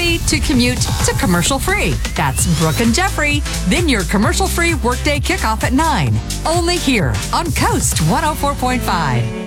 coffee to commute to commercial free. That's Brooke and Jeffrey. Then your commercial free workday kickoff at 9. Only here on Coast 104.5.